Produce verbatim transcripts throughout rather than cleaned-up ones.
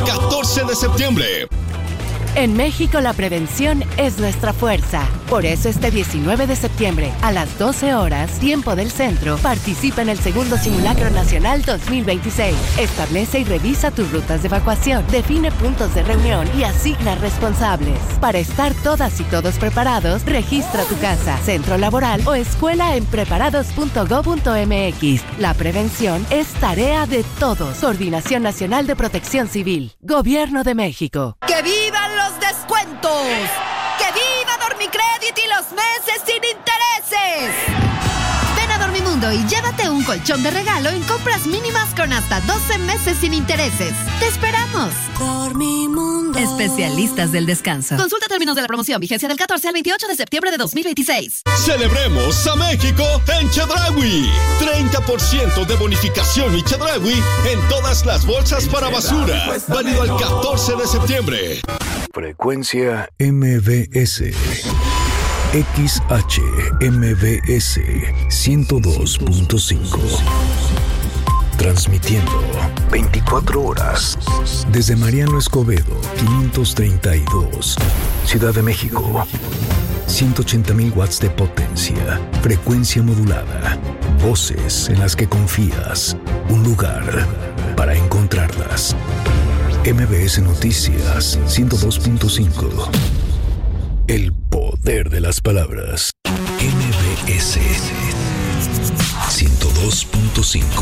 catorce de septiembre. En México la prevención es nuestra fuerza. Por eso este diecinueve de septiembre, a las doce horas, tiempo del centro, participa en el segundo Simulacro Nacional dos mil veintiséis. Establece y revisa tus rutas de evacuación, define puntos de reunión y asigna responsables. Para estar todas y todos preparados, registra tu casa, centro laboral o escuela en preparados punto gob punto eme equis. La prevención es tarea de todos. Coordinación Nacional de Protección Civil. Gobierno de México. ¡Que vivan los descuentos! ¡Que viva Dormicrédit y los meses sin intereses! Ven a Dormimundo y llévate un colchón de regalo en compras mínimas con hasta doce meses sin intereses. ¡Te esperamos! Dormimundo. Especialistas del descanso. Consulta términos de la promoción. Vigencia del catorce al veintiocho de septiembre de dos mil veintiséis. Celebremos a México en Chedraui. treinta por ciento de bonificación y Chedraui en todas las bolsas para basura. Válido al catorce de septiembre. Frecuencia M B S. X H M B S ciento dos punto cinco. Transmitiendo veinticuatro horas desde Mariano Escobedo, quinientos treinta y dos, Ciudad de México. ciento ochenta mil watts de potencia, frecuencia modulada, voces en las que confías, un lugar para encontrarlas. M B S Noticias ciento dos punto cinco. El poder de las palabras. M B S ciento dos punto cinco.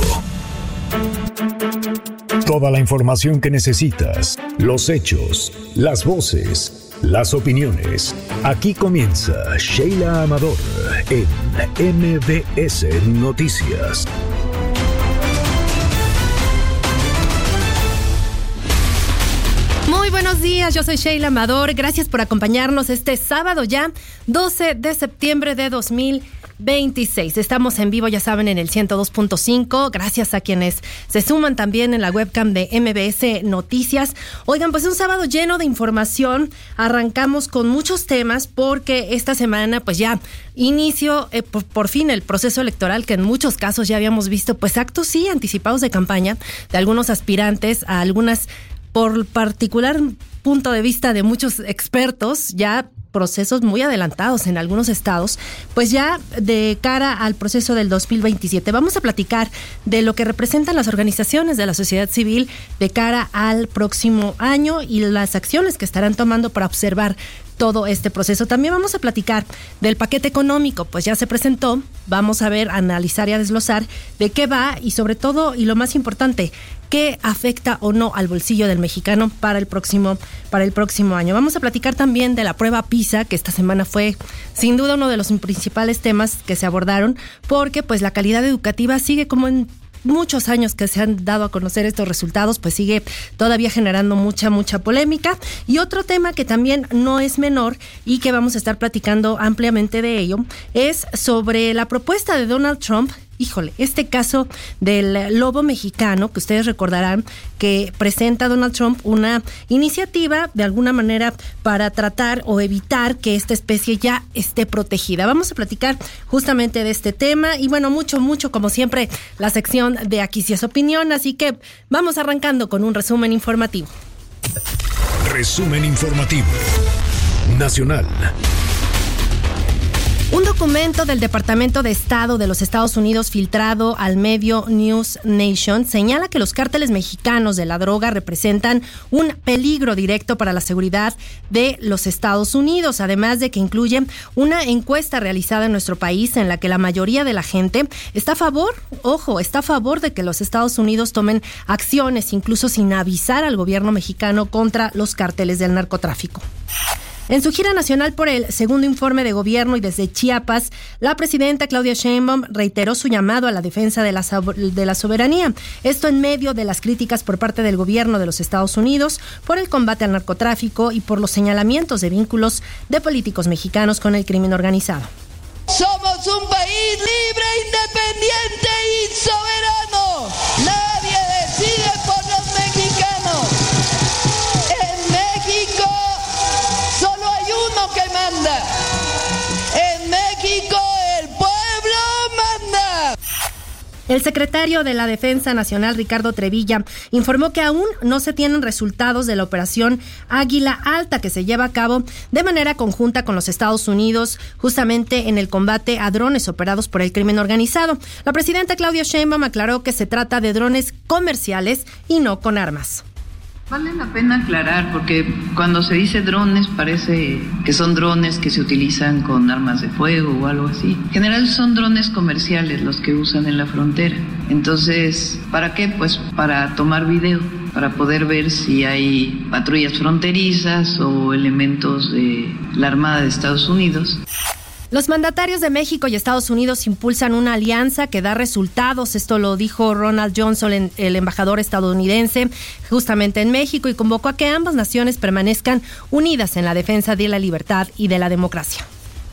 Toda la información que necesitas, los hechos, las voces, las opiniones. Aquí comienza Sheila Amador en M B S Noticias. Muy buenos días, yo soy Sheila Amador. Gracias por acompañarnos este sábado ya, doce de septiembre de dos mil veintiséis. Estamos en vivo, ya saben, en el ciento dos punto cinco. Gracias a quienes se suman también en la webcam de M B S Noticias. Oigan, pues un sábado lleno de información. Arrancamos con muchos temas porque esta semana pues ya inició eh, por, por fin el proceso electoral, que en muchos casos ya habíamos visto pues actos sí anticipados de campaña de algunos aspirantes a algunas, por particular punto de vista de muchos expertos, ya procesos muy adelantados en algunos estados, pues ya de cara al proceso del dos mil veintisiete. Vamos a platicar de lo que representan las organizaciones de la sociedad civil de cara al próximo año y las acciones que estarán tomando para observar todo este proceso. También vamos a platicar del paquete económico, pues ya se presentó. Vamos a ver, analizar y a desglosar de qué va y sobre todo, y lo más importante, qué afecta o no al bolsillo del mexicano para el próximo, para el próximo año. Vamos a platicar también de la prueba PISA, que esta semana fue sin duda uno de los principales temas que se abordaron, porque pues la calidad educativa sigue como en muchos años que se han dado a conocer estos resultados, pues sigue todavía generando mucha, mucha polémica. Y otro tema que también no es menor y que vamos a estar platicando ampliamente de ello es sobre la propuesta de Donald Trump. Híjole, este caso del lobo mexicano, que ustedes recordarán que presenta Donald Trump una iniciativa de alguna manera para tratar o evitar que esta especie ya esté protegida. Vamos a platicar justamente de este tema y bueno, mucho, mucho, como siempre, la sección de Aquí sí es opinión, así que vamos arrancando con un resumen informativo. Resumen informativo nacional. Un documento del Departamento de Estado de los Estados Unidos filtrado al medio News Nation señala que los cárteles mexicanos de la droga representan un peligro directo para la seguridad de los Estados Unidos, además de que incluye una encuesta realizada en nuestro país en la que la mayoría de la gente está a favor, ojo, está a favor de que los Estados Unidos tomen acciones, incluso sin avisar al gobierno mexicano, contra los cárteles del narcotráfico. En su gira nacional por el segundo informe de gobierno y desde Chiapas, la presidenta Claudia Sheinbaum reiteró su llamado a la defensa de la, de la soberanía. Esto en medio de las críticas por parte del gobierno de los Estados Unidos por el combate al narcotráfico y por los señalamientos de vínculos de políticos mexicanos con el crimen organizado. Somos un país libre, independiente y soberano. Nadie decide por los mexicanos. En México solo hay uno que manda. En México el pueblo manda. El secretario de la Defensa Nacional, Ricardo Trevilla, informó que aún no se tienen resultados de la operación Águila Alta, que se lleva a cabo de manera conjunta con los Estados Unidos, justamente en el combate a drones operados por el crimen organizado. La presidenta Claudia Sheinbaum aclaró que se trata de drones comerciales y no con armas. Vale la pena aclarar, porque cuando se dice drones parece que son drones que se utilizan con armas de fuego o algo así. En general son drones comerciales los que usan en la frontera. Entonces, ¿para qué? Pues para tomar video, para poder ver si hay patrullas fronterizas o elementos de la Armada de Estados Unidos. Los mandatarios de México y Estados Unidos impulsan una alianza que da resultados. Esto lo dijo Ronald Johnson, el embajador estadounidense, justamente en México, y convocó a que ambas naciones permanezcan unidas en la defensa de la libertad y de la democracia.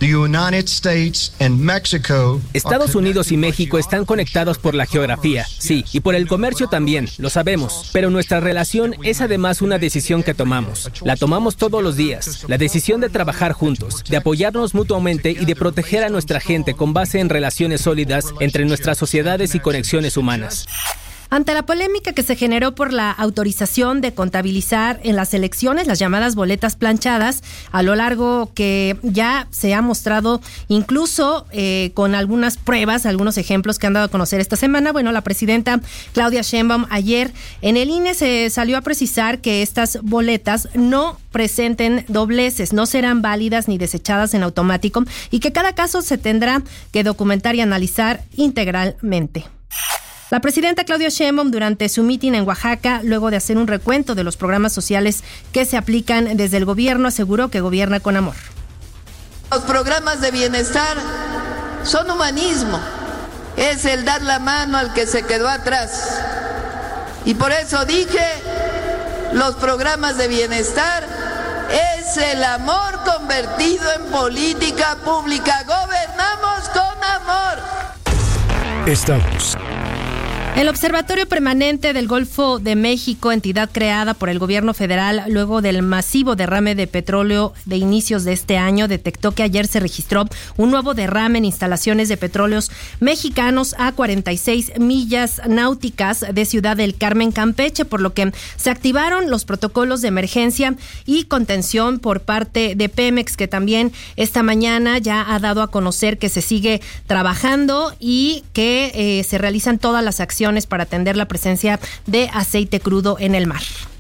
Estados Unidos y México están conectados por la geografía, sí, y por el comercio también, lo sabemos. Pero nuestra relación es además una decisión que tomamos. La tomamos todos los días. La decisión de trabajar juntos, de apoyarnos mutuamente y de proteger a nuestra gente con base en relaciones sólidas entre nuestras sociedades y conexiones humanas. Ante la polémica que se generó por la autorización de contabilizar en las elecciones las llamadas boletas planchadas, a lo largo que ya se ha mostrado incluso eh, con algunas pruebas, algunos ejemplos que han dado a conocer esta semana, bueno, la presidenta Claudia Sheinbaum ayer en el I N E se salió a precisar que estas boletas no presenten dobleces, no serán válidas ni desechadas en automático y que cada caso se tendrá que documentar y analizar integralmente. La presidenta Claudia Sheinbaum, durante su mitin en Oaxaca, luego de hacer un recuento de los programas sociales que se aplican desde el gobierno, aseguró que gobierna con amor. Los programas de bienestar son humanismo, es el dar la mano al que se quedó atrás. Y por eso dije, los programas de bienestar es el amor convertido en política pública. Gobernamos con amor. Estamos. El Observatorio Permanente del Golfo de México, entidad creada por el gobierno federal luego del masivo derrame de petróleo de inicios de este año, detectó que ayer se registró un nuevo derrame en instalaciones de petróleos mexicanos a cuarenta y seis millas náuticas de Ciudad del Carmen, Campeche, por lo que se activaron los protocolos de emergencia y contención por parte de Pemex, que también esta mañana ya ha dado a conocer que se sigue trabajando y que eh, se realizan todas las acciones para atender la presencia de aceite crudo en el mar.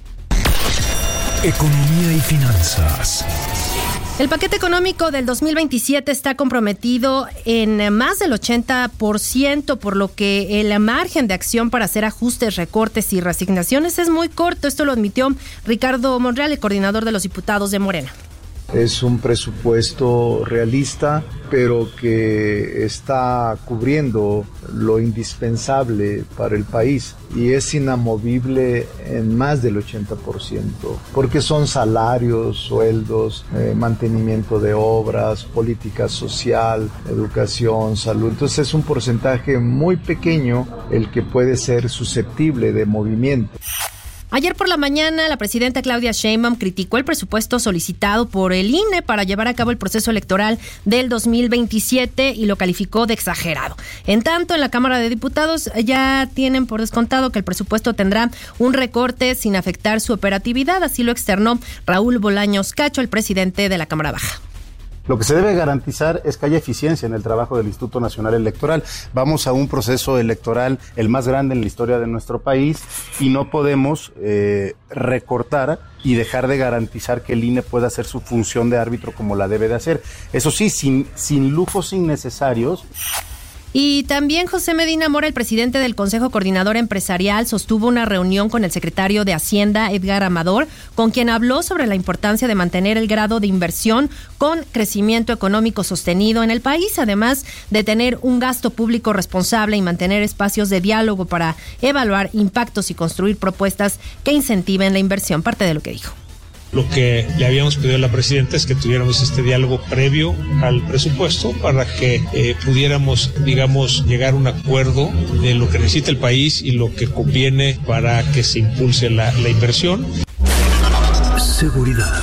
Economía y finanzas. El paquete económico del dos mil veintisiete está comprometido en más del ochenta por ciento, por lo que el margen de acción para hacer ajustes, recortes y resignaciones es muy corto. Esto lo admitió Ricardo Monreal, el coordinador de los diputados de Morena. Es un presupuesto realista, pero que está cubriendo lo indispensable para el país y es inamovible en más del ochenta por ciento, porque son salarios, sueldos, eh, mantenimiento de obras, política social, educación, salud. Entonces es un porcentaje muy pequeño el que puede ser susceptible de movimiento. Ayer por la mañana, la presidenta Claudia Sheinbaum criticó el presupuesto solicitado por el I N E para llevar a cabo el proceso electoral del dos mil veintisiete y lo calificó de exagerado. En tanto, en la Cámara de Diputados ya tienen por descontado que el presupuesto tendrá un recorte sin afectar su operatividad, así lo externó Raúl Bolaños Cacho, el presidente de la Cámara Baja. Lo que se debe garantizar es que haya eficiencia en el trabajo del Instituto Nacional Electoral. Vamos a un proceso electoral el más grande en la historia de nuestro país y no podemos eh, recortar y dejar de garantizar que el I N E pueda hacer su función de árbitro como la debe de hacer. Eso sí, sin, sin lujos innecesarios. Y también José Medina Mora, el presidente del Consejo Coordinador Empresarial, sostuvo una reunión con el secretario de Hacienda, Edgar Amador, con quien habló sobre la importancia de mantener el grado de inversión con crecimiento económico sostenido en el país, además de tener un gasto público responsable y mantener espacios de diálogo para evaluar impactos y construir propuestas que incentiven la inversión. Parte de lo que dijo. Lo que le habíamos pedido a la presidenta es que tuviéramos este diálogo previo al presupuesto para que eh, pudiéramos, digamos, llegar a un acuerdo de lo que necesita el país y lo que conviene para que se impulse la, la inversión. Seguridad.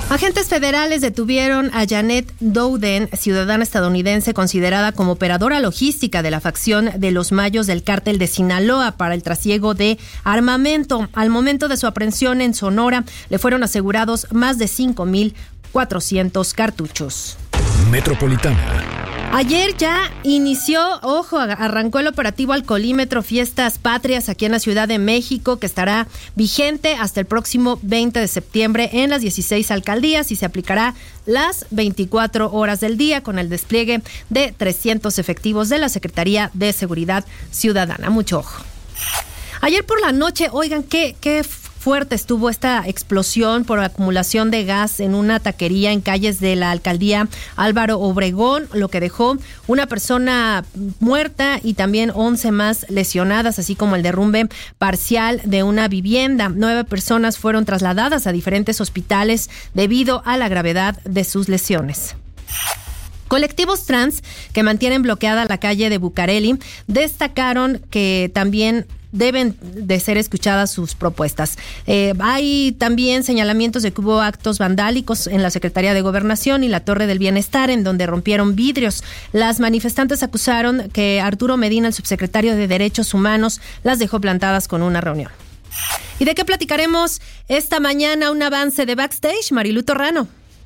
Agentes federales detuvieron a Janet Dowden, ciudadana estadounidense considerada como operadora logística de la facción de los Mayos del cártel de Sinaloa para el trasiego de armamento. Al momento de su aprehensión en Sonora, le fueron asegurados más de cinco mil cuatrocientos cartuchos. Metropolitana. Ayer ya inició, ojo, arrancó el operativo Alcoholímetro Fiestas Patrias aquí en la Ciudad de México, que estará vigente hasta el próximo veinte de septiembre en las dieciséis alcaldías y se aplicará las veinticuatro horas del día con el despliegue de trescientos efectivos de la Secretaría de Seguridad Ciudadana. Mucho ojo. Ayer por la noche, oigan, qué, qué fuerte estuvo esta explosión por acumulación de gas en una taquería en calles de la alcaldía Álvaro Obregón, lo que dejó una persona muerta y también once más lesionadas, así como el derrumbe parcial de una vivienda. Nueve personas fueron trasladadas a diferentes hospitales debido a la gravedad de sus lesiones. Colectivos trans que mantienen bloqueada la calle de Bucareli destacaron que también deben de ser escuchadas sus propuestas. Eh, hay también señalamientos de que hubo actos vandálicos en la Secretaría de Gobernación y la Torre del Bienestar, en donde rompieron vidrios. Las manifestantes acusaron que Arturo Medina, el subsecretario de Derechos Humanos, las dejó plantadas con una reunión. ¿Y de qué platicaremos esta mañana? Un avance de Backstage, Marilu Torrano.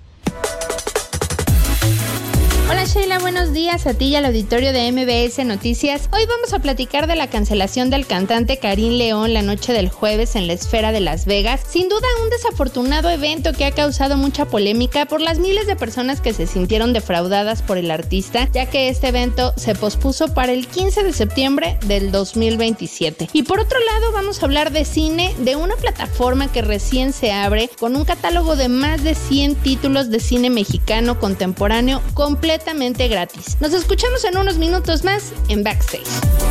Hola Sheila, buenos días a ti y al auditorio de M B S Noticias. Hoy vamos a platicar de la cancelación del cantante Karim León la noche del jueves en la Esfera de Las Vegas. Sin duda un desafortunado evento que ha causado mucha polémica por las miles de personas que se sintieron defraudadas por el artista, ya que este evento se pospuso para el quince de septiembre del dos mil veintisiete. Y por otro lado vamos a hablar de cine, de una plataforma que recién se abre con un catálogo de más de cien títulos de cine mexicano contemporáneo completo completamente gratis. Nos escuchamos en unos minutos más en Backstage.